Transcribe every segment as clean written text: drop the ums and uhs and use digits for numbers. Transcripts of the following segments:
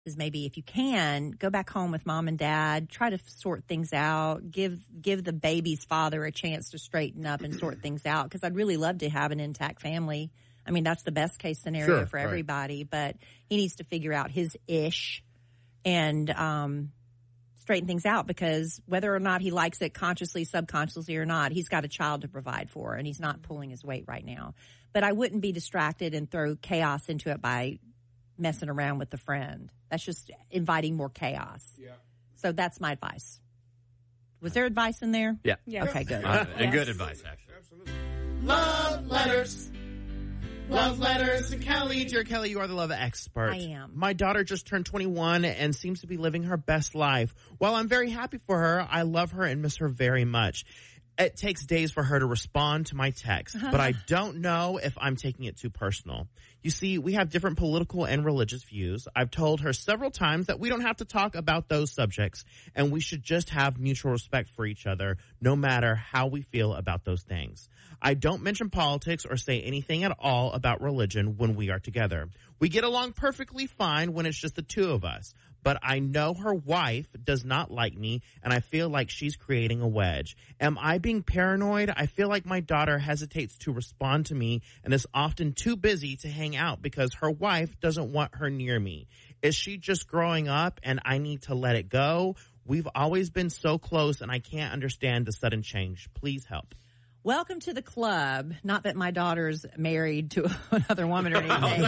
is maybe if you can, go back home with mom and dad, try to sort things out, give the baby's father a chance to straighten up and sort things out, because I'd really love to have an intact family. I mean, that's the best case scenario for everybody, but he needs to figure out his ish and straighten things out, because whether or not he likes it consciously, subconsciously or not, he's got a child to provide for, and he's not pulling his weight right now. But I wouldn't be distracted and throw chaos into it by messing around with a friend. That's just inviting more chaos. Yeah. So that's my advice. Was there advice in there? Yeah. Okay, good. And good advice, actually. Absolutely. Love letters. Love letters to Kelly. Dear Kelly, you are the love expert. I am. My daughter just turned 21 and seems to be living her best life. While I'm very happy for her, I love her and miss her very much. It takes days for her to respond to my text, but I don't know if I'm taking it too personal. You see, we have different political and religious views. I've told her several times that we don't have to talk about those subjects, and we should just have mutual respect for each other, no matter how we feel about those things. I don't mention politics or say anything at all about religion when we are together. We get along perfectly fine when it's just the two of us. But I know her wife does not like me, and I feel like she's creating a wedge. Am I being paranoid? I feel like my daughter hesitates to respond to me and is often too busy to hang out because her wife doesn't want her near me. Is she just growing up and I need to let it go? We've always been so close, and I can't understand the sudden change. Please help. Welcome to the club. Not that my daughter's married to another woman or anything.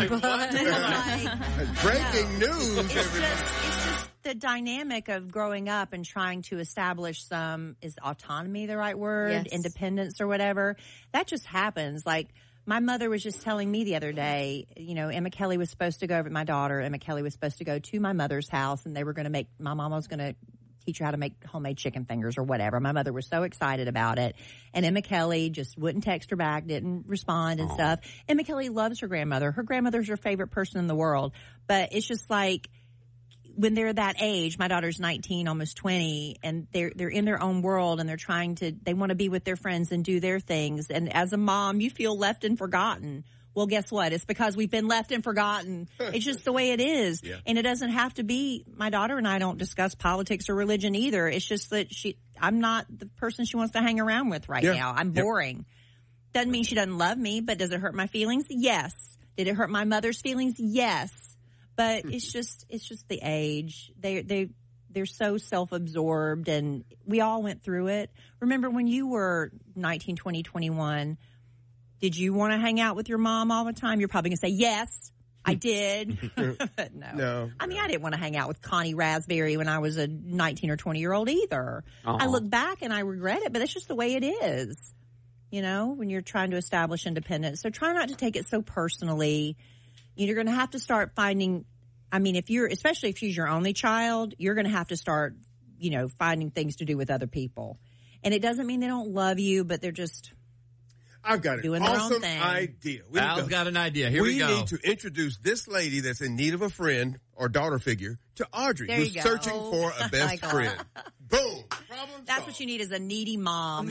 Breaking news. It's just the dynamic of growing up and trying to establish is autonomy the right word? Yes. Independence or whatever. That just happens. Like, my mother was just telling me the other day, Emma Kelly was supposed to go over, my daughter, Emma Kelly was supposed to go to my mother's house, and they were going to my mama was going to teach her how to make homemade chicken fingers or whatever. My mother was so excited about it. And Emma Kelly just wouldn't text her back, didn't respond and stuff. Emma Kelly loves her grandmother. Her grandmother's her favorite person in the world. But it's just like, when they're that age, my daughter's 19, almost 20, and they're in their own world, and they want to be with their friends and do their things. And as a mom, you feel left and forgotten. Well, guess what? It's because we've been left and forgotten. It's just the way it is. Yeah. And it doesn't have to be. My daughter and I don't discuss politics or religion either. It's just that I'm not the person she wants to hang around with right now. I'm boring. Doesn't mean she doesn't love me, but does it hurt my feelings? Yes. Did it hurt my mother's feelings? Yes. But it's just the age. They're so self-absorbed, and we all went through it. Remember when you were 19, 20, 21, did you want to hang out with your mom all the time? You're probably going to say, yes, I did. But no. I mean, I didn't want to hang out with Connie Raspberry when I was a 19 or 20-year-old either. I look back and I regret it, but that's just the way it is, when you're trying to establish independence. So try not to take it so personally. You're going to have to start finding, especially if she's your only child, you're going to have to start, finding things to do with other people. And it doesn't mean they don't love you, but they're just I've got an awesome idea. Al's got an idea. Here we go. We need to introduce this lady that's in need of a friend or daughter figure to Audrey, who's searching for a best friend. Boom. Problem That's what you need, is a needy mom.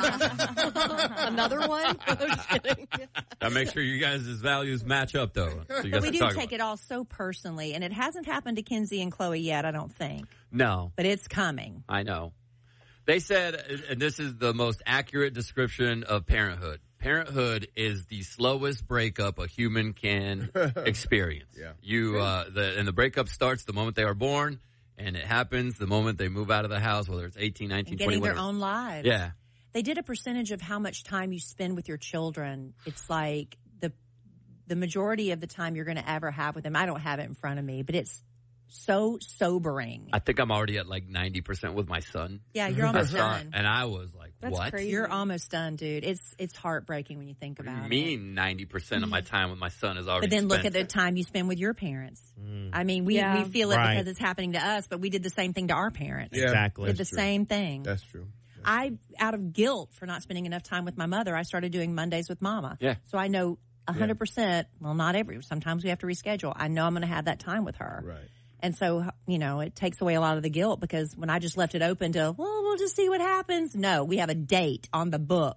Yeah. Another one? Just kidding. Now make sure you guys' values match up, though. So you guys we do take it all so personally, and it hasn't happened to Kinsey and Chloe yet, I don't think. No. But it's coming. I know. They said, and this is the most accurate description of parenthood. Parenthood is the slowest breakup a human can experience. Yeah. And the breakup starts the moment they are born, and it happens the moment they move out of the house, whether it's 18, 19, 20, getting their own lives. Yeah. They did a percentage of how much time you spend with your children. It's like the majority of the time you're going to ever have with them. I don't have it in front of me, but it's so sobering. I think I'm already at like 90% with my son. Yeah, you're almost done. And I was like, That's what? crazy. You're almost done, dude. It's heartbreaking when you think about it. mean 90% of my time with my son is already But then spent. look at the time you spend with your parents. I mean, we feel it because it's happening to us, but we did the same thing to our parents. Yeah, Exactly. Did the same thing. That's true. Out of guilt for not spending enough time with my mother, I started doing Mondays with Mama. Yeah. So I know 100%, well, not sometimes we have to reschedule. I know I'm going to have that time with her. Right. And so, it takes away a lot of the guilt, because when I just left it open to, we'll just see what happens. No, we have a date on the books.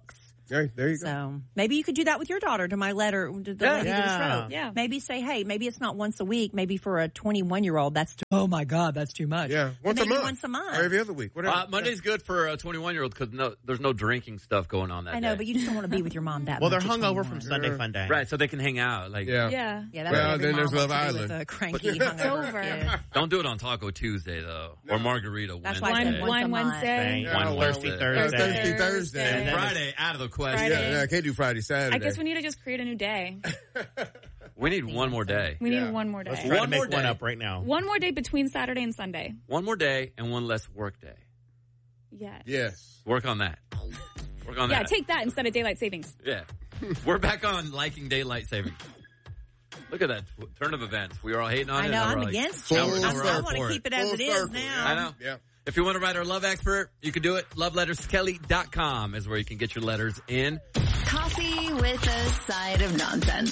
There you go. So maybe you could do that with your daughter to my letter. To the lady that wrote. Yeah. Maybe say, hey, maybe it's not once a week. Maybe for a 21-year-old, oh my God, that's too much. Yeah, once a month. Or every other week. Whatever. Monday's good for a 21-year-old because there's no drinking stuff going on that day. I know, but you just don't want to be with your mom that Well, much. they're hungover from Sunday Fun Day. Right, so they can hang out. Like, Yeah. That's Well, what every then there's mom Love wants to do Island. with a cranky hungover over. kid. Don't do it on Taco Tuesday, though. Or Margarita That's Wednesday. why I said Wine once a month. Wednesday. Yeah, One Thirsty Wednesday. Thursday. And Friday, out of the question. Friday. Yeah, I can't do Friday, Saturday. I guess we need to just create a new day. We need one more day. We need one more Let's day. try One to more make one day. up right now. One more day between Saturday and Sunday. One more day and one less work day. Yeah. Yes. Work on that. Work on Yeah, that. take that instead of daylight savings. Yeah. We're back on liking daylight savings. Look at that turn of events. We were all hating on I it. know, now I'm we're like, against Full you. now I we're all want for to it. keep it as it is circle. now. I know. Yeah. If you want to write our love expert, you can do it. LovelettersKelly.com is where you can get your letters in. Coffee with a side of nonsense.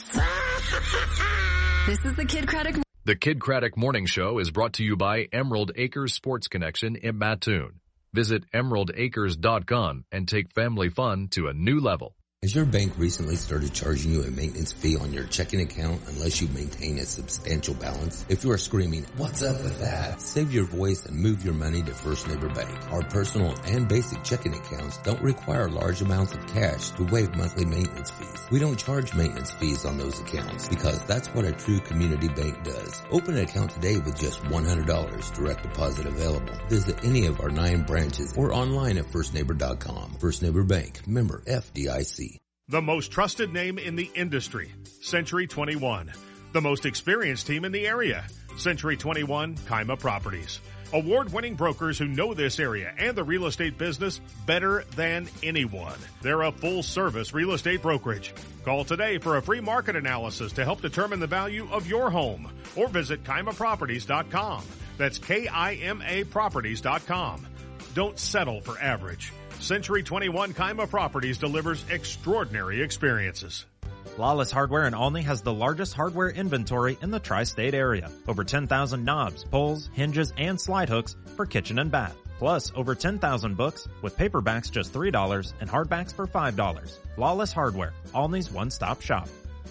This is the Kid Craddock. The Kid Craddock Morning Show is brought to you by Emerald Acres Sports Connection in Mattoon. Visit emeraldacres.com and take family fun to a new level. Has your bank recently started charging you a maintenance fee on your checking account unless you maintain a substantial balance? If you are screaming, "What's up with that?" save your voice and move your money to First Neighbor Bank. Our personal and basic checking accounts don't require large amounts of cash to waive monthly maintenance fees. We don't charge maintenance fees on those accounts because that's what a true community bank does. Open an account today with just $100, direct deposit available. Visit any of our 9 branches or online at firstneighbor.com. First Neighbor Bank, member FDIC. The most trusted name in the industry, Century 21. The most experienced team in the area, Century 21 Kaima Properties. Award-winning brokers who know this area and the real estate business better than anyone. They're a full-service real estate brokerage. Call today for a free market analysis to help determine the value of your home or visit KaimaProperties.com. That's KIMA Properties.com. Don't settle for average. Century 21 Kaima Properties delivers extraordinary experiences. Flawless Hardware in Olney has the largest hardware inventory in the tri-state area. Over 10,000 knobs, pulls, hinges, and slide hooks for kitchen and bath. Plus, over 10,000 books with paperbacks just $3 and hardbacks for $5. Flawless Hardware, Olney's one-stop shop.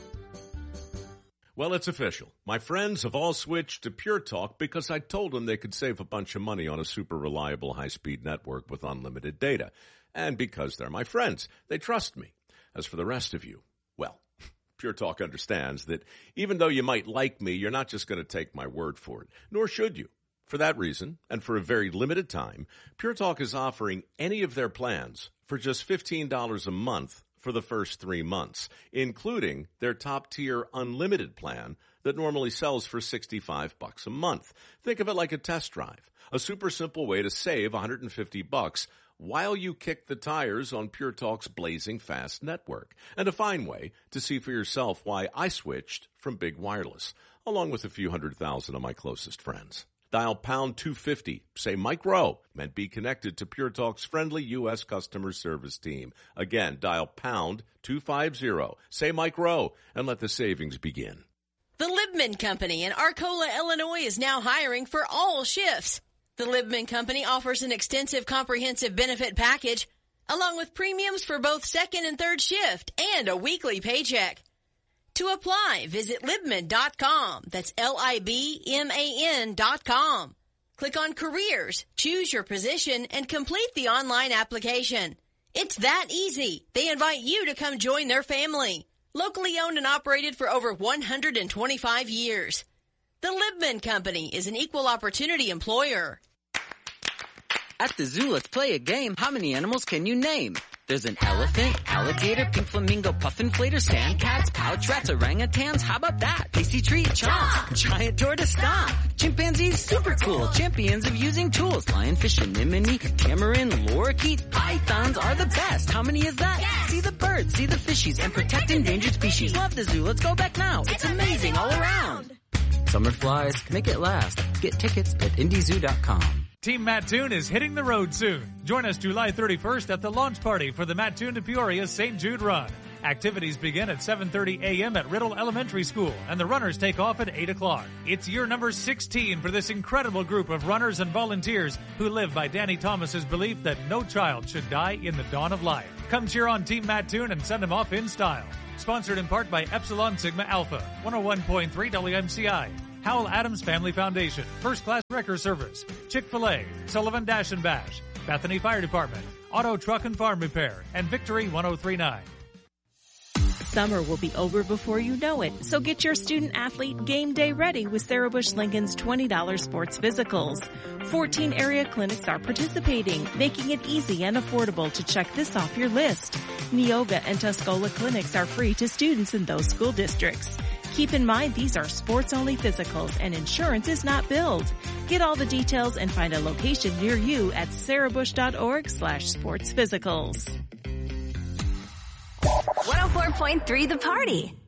Well, it's official. My friends have all switched to Pure Talk because I told them they could save a bunch of money on a super reliable high-speed network with unlimited data. And because they're my friends, they trust me. As for the rest of you, well, Pure Talk understands that even though you might like me, you're not just going to take my word for it, nor should you. For that reason, and for a very limited time, Pure Talk is offering any of their plans for just $15 a month for the first 3 months, including their top-tier unlimited plan that normally sells for $65 a month. Think of it like a test drive, a super simple way to save $150 while you kick the tires on Pure Talk's blazing fast network, and a fine way to see for yourself why I switched from big wireless, along with a few 100,000 of my closest friends. Dial pound 250, say Mike Rowe, and be connected to Pure Talk's friendly U.S. customer service team. Again, dial pound 250, say Mike Rowe, and let the savings begin. The Libman Company in Arcola, Illinois is now hiring for all shifts. The Libman Company offers an extensive comprehensive benefit package, along with premiums for both second and third shift, and a weekly paycheck. To apply, visit Libman.com. That's LIBMAN.com. Click on Careers, choose your position, and complete the online application. It's that easy. They invite you to come join their family. Locally owned and operated for over 125 years. The Libman Company is an equal opportunity employer. At the zoo, let's play a game. How many animals can you name? There's an elephant, alligator, pink flamingo, puffin inflator, sand cats, pouch rats, orangutans. How about that? Tasty treat, chomp, giant tortoise, stomp. Chimpanzees, super cool, champions of using tools. Lionfish, anemone, tamarin, lorikeet, pythons are the best. How many is that? Yes. See the birds, see the fishies, and protect endangered species. Love the zoo. Let's go back now. It's amazing all around. Summer flies, make it last. Get tickets at IndyZoo.com. Team Mattoon is hitting the road soon. Join us July 31st at the launch party for the Mattoon to Peoria St. Jude Run. Activities begin at 7:30 a.m. at Riddle Elementary School, and the runners take off at 8 o'clock. It's year number 16 for this incredible group of runners and volunteers who live by Danny Thomas's belief that no child should die in the dawn of life. Come cheer on Team Mattoon and send them off in style. Sponsored in part by Epsilon Sigma Alpha, 101.3 WMCI, Howell Adams Family Foundation, First Class Wrecker Service, Chick-fil-A, Sullivan Dash and Bash, Bethany Fire Department, Auto Truck and Farm Repair, and Victory 103.9. Summer will be over before you know it, so get your student-athlete game day ready with Sarah Bush Lincoln's $20 sports physicals. 14 area clinics are participating, making it easy and affordable to check this off your list. Neoga and Tuscola clinics are free to students in those school districts. Keep in mind these are sports-only physicals and insurance is not billed. Get all the details and find a location near you at sarahbush.org/sportsphysicals. 104.3 The Party.